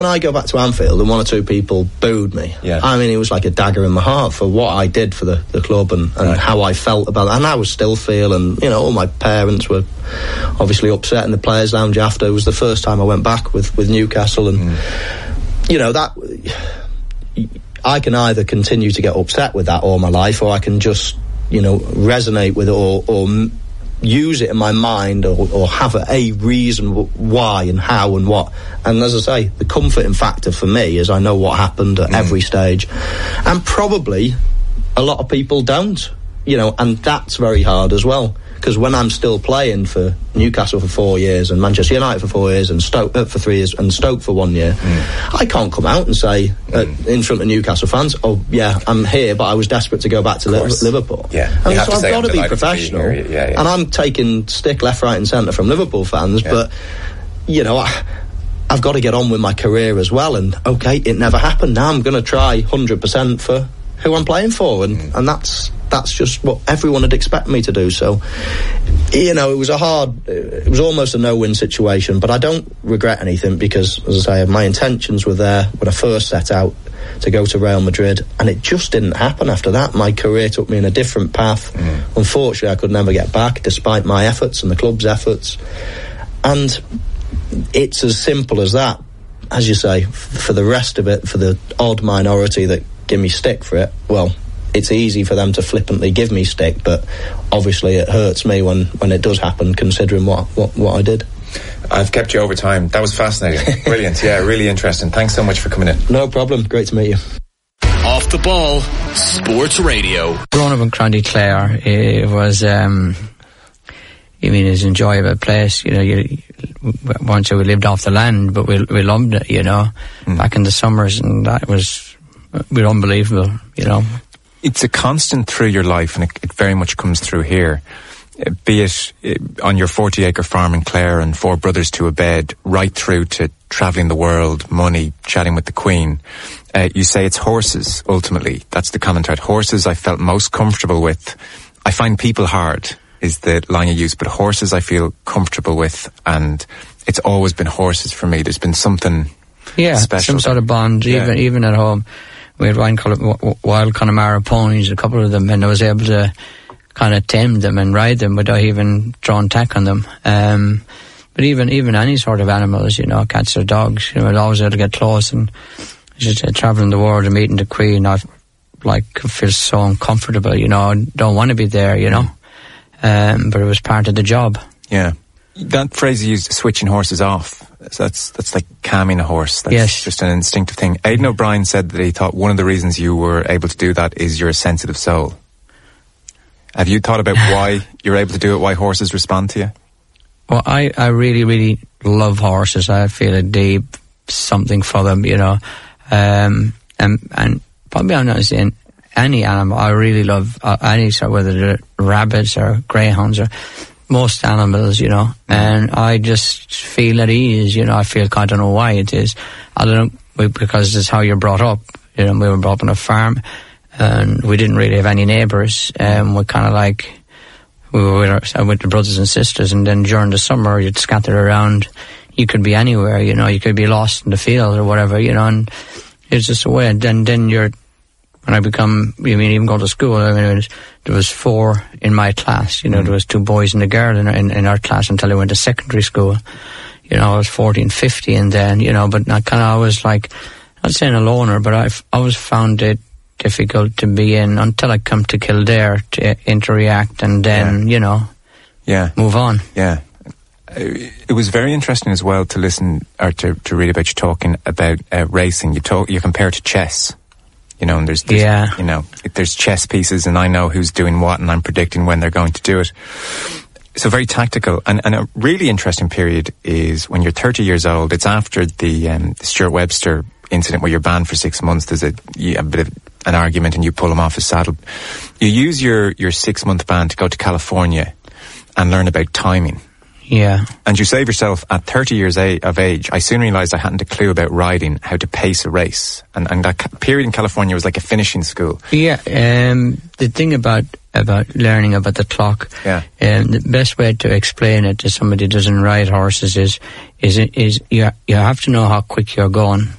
When I go back to Anfield and one or two people booed me, I mean, it was like a dagger in my heart for what I did for the club and how I felt about it. And I was still feeling, you know, all my parents were obviously upset in the players' lounge after. It was the first time I went back with Newcastle, and you know, that I can either continue to get upset with that all my life, or I can just, you know, resonate with it or use it in my mind or have a reason why and how and what. And as I say, the comforting factor for me is I know what happened at every stage, and probably a lot of people don't, you know, and that's very hard as well, because when I'm still playing for Newcastle for 4 years and Manchester United for 4 years and Stoke for 3 years and Stoke for 1 year, I can't come out and say in front of Newcastle fans, oh yeah, I'm here, but I was desperate to go back to Liverpool. Yeah, I mean, so I've got to be professional, and I'm taking stick left, right and centre from Liverpool fans, but you know, I've got to get on with my career as well. And okay, it never happened. Now I'm going to try 100% for who I'm playing for, and that's just what everyone had expected me to do. So, you know, it was almost a no-win situation, but I don't regret anything, because, as I say, my intentions were there when I first set out to go to Real Madrid, and it just didn't happen after that. My career took me in a different path. Unfortunately, I could never get back, despite my efforts and the club's efforts. And it's as simple as that. As you say, for the rest of it, for the odd minority that give me stick for it, well, it's easy for them to flippantly give me stick, but obviously it hurts me when it does happen, considering what I did. I've kept you over time. That was fascinating. Brilliant. Yeah, really interesting. Thanks so much for coming in. No problem. Great to meet you. Off the Ball Sports Radio. Growing up in County Clare, it was it's an enjoyable place. You know, once we lived off the land, but we loved it, you know, back in the summers, and that was unbelievable, you know. It's a constant through your life, and it very much comes through here. Be it on your 40-acre farm in Clare and 4 brothers to a bed, right through to travelling the world, money, chatting with the Queen. You say it's horses, ultimately. That's the common thread. Horses I felt most comfortable with. I find people hard, is the line you use, but horses I feel comfortable with, and it's always been horses for me. There's been something special. Some sort of bond, even at home. We had wild Connemara ponies, a couple of them, and I was able to kind of tame them and ride them without even drawing tack on them. But even any sort of animals, you know, cats or dogs, you know, I'd always able to get close, and just travelling the world and meeting the Queen, I feel so uncomfortable, you know, I don't want to be there, you know. But it was part of the job. Yeah. That phrase you used, switching horses off, that's like calming a horse. That's just an instinctive thing. Aidan O'Brien said that he thought one of the reasons you were able to do that is you're a sensitive soul. Have you thought about why you're able to do it, why horses respond to you? Well, I really, really love horses. I feel a deep something for them, you know. And probably I'm not saying any animal. I really love any sort, whether they're rabbits or greyhounds or most animals, you know, and I just feel at ease, you know. I don't know why it is. I don't know, because it's how you're brought up. You know, we were brought up on a farm, and we didn't really have any neighbours. We're kind of like, we were with the brothers and sisters, and then during the summer you'd scatter around. You could be anywhere, you know. You could be lost in the field or whatever, you know. And it's just a way. And then you're. When I even go to school, I mean, there was 4 in my class, you know, there was 2 boys and a girl in our class until I went to secondary school. You know, I was 14, 15 then, you know, but I kind of always like, not saying a loner, but I've always found it difficult to be in until I come to Kildare to interact and then, you know, move on. Yeah. It was very interesting as well to listen or to read about you talking about racing. You compare it to chess. You know, and there's you know, there's chess pieces, and I know who's doing what, and I'm predicting when they're going to do it. So very tactical, and a really interesting period is when you're 30 years old. It's after the Stuart Webster incident where you're banned for 6 months. There's a bit of an argument, and you pull him off his saddle. You use your 6-month ban to go to California and learn about timing. Yeah. And you save yourself at 30 years of age. I soon realised I hadn't a clue about riding, how to pace a race. And that period in California was like a finishing school. Yeah, the thing about learning about the clock, the best way to explain it to somebody who doesn't ride horses is you have to know how quick you're going.